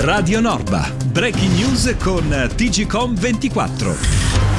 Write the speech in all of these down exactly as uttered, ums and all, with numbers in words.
Radio Norba, breaking news con T G Com ventiquattro.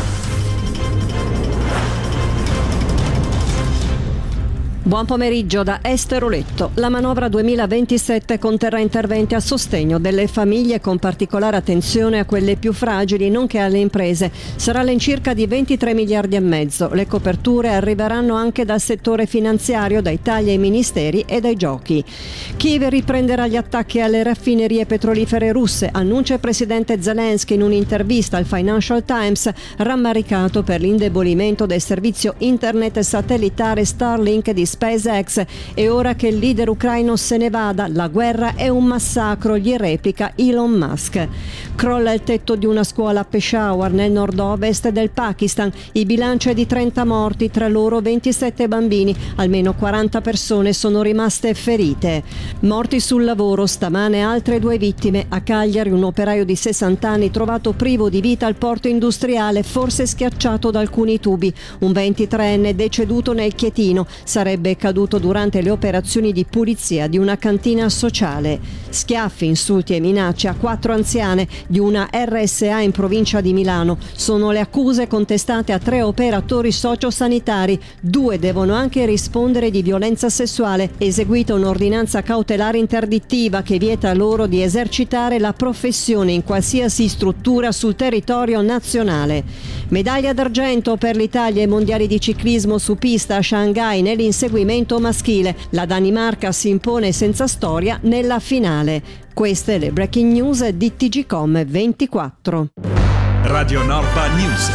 Buon pomeriggio da Esther Oletto. La manovra duemilaventisette conterrà interventi a sostegno delle famiglie con particolare attenzione a quelle più fragili, nonché alle imprese. Sarà all'incirca di ventitré miliardi e mezzo. Le coperture arriveranno anche dal settore finanziario, dai tagli ai ministeri e dai giochi. Kiev riprenderà gli attacchi alle raffinerie petrolifere russe, annuncia il presidente Zelensky in un'intervista al Financial Times, rammaricato per l'indebolimento del servizio internet satellitare Starlink di SpaceX. E ora che il leader ucraino se ne vada, la guerra è un massacro, gli replica Elon Musk. Crolla il tetto di una scuola a Peshawar, nel nord-ovest del Pakistan. Il bilancio è di trenta morti, tra loro ventisette bambini. Almeno quaranta persone sono rimaste ferite. Morti sul lavoro, stamane altre due vittime. A Cagliari un operaio di sessanta anni trovato privo di vita al porto industriale, forse schiacciato da alcuni tubi. Un ventitreenne deceduto nel Chietino, sarebbe caduto durante le operazioni di pulizia di una cantina sociale. Schiaffi, insulti e minacce a quattro anziane di una R S A in provincia di Milano. Sono le accuse contestate a tre operatori sociosanitari. Due devono anche rispondere di violenza sessuale. Eseguita un'ordinanza cautelare interdittiva che vieta loro di esercitare la professione in qualsiasi struttura sul territorio nazionale. Medaglia d'argento per l'Italia ai mondiali di ciclismo su pista a Shanghai nell'inseguimento maschile. La Danimarca si impone senza storia nella finale. Queste le breaking news di T G Com ventiquattro. Radio Norba News.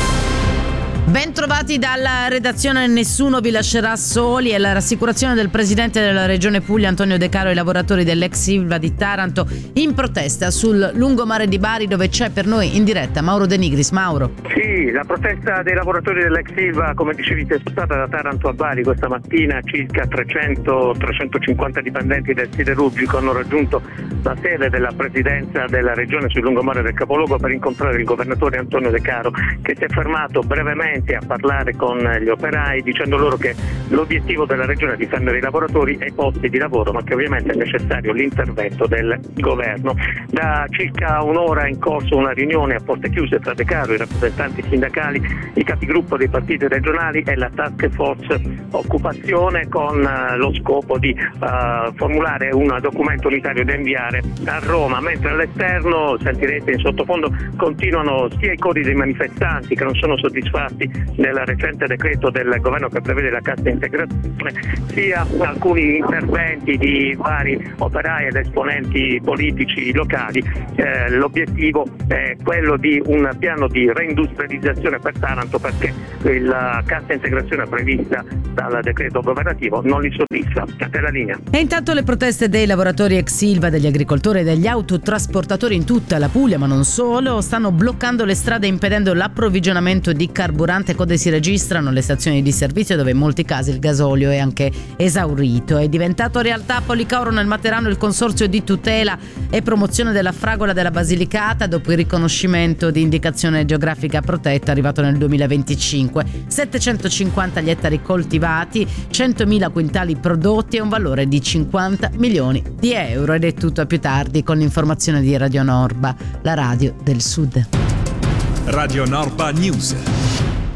Ben trovati dalla redazione. Nessuno vi lascerà soli. È la rassicurazione del presidente della regione Puglia Antonio De Caro ai lavoratori dell'ex Ilva di Taranto in protesta sul lungomare di Bari, dove c'è per noi in diretta Mauro De Nigris. Mauro. Sì, la protesta dei lavoratori dell'ex Ilva, come dicevi, è spostata da Taranto a Bari questa mattina. Circa trecento trecentocinquanta dipendenti del siderurgico hanno raggiunto la sede della presidenza della regione sul lungomare del capoluogo per incontrare il governatore Antonio De Caro, che si è fermato brevemente a parlare con gli operai, dicendo loro che l'obiettivo della regione è difendere i lavoratori e i posti di lavoro, ma che ovviamente è necessario l'intervento del governo. Da circa un'ora è in corso una riunione a porte chiuse tra De Caro, i rappresentanti sindacali, i capigruppo dei partiti regionali e la task force occupazione, con uh, lo scopo di uh, formulare un documento unitario da inviare a Roma, mentre all'esterno, sentirete in sottofondo, continuano sia i cori dei manifestanti che non sono soddisfatti del recente decreto del governo che prevede la cassa integrazione, sia alcuni interventi di vari operai ed esponenti politici locali. Eh, l'obiettivo è quello di un piano di reindustrializzazione per Taranto, perché la cassa integrazione prevista dal decreto governativo non li soddisfa. A te la linea. E intanto le proteste dei lavoratori ex Ilva, degli agricoltori e degli autotrasportatori in tutta la Puglia, ma non solo, stanno bloccando le strade, impedendo l'approvvigionamento di carburante. Code si registrano alle stazioni di servizio, dove in molti casi il gasolio è anche esaurito. È diventato realtà a Policauro nel Materano il consorzio di tutela e promozione della fragola della Basilicata, dopo il riconoscimento di indicazione geografica protetta arrivato nel duemilaventicinque. settecentocinquanta gli ettari coltivati, centomila quintali prodotti e un valore di cinquanta milioni di euro. Ed è tutto, a più tardi con l'informazione di Radio Norba, la radio del Sud. Radio Norba News.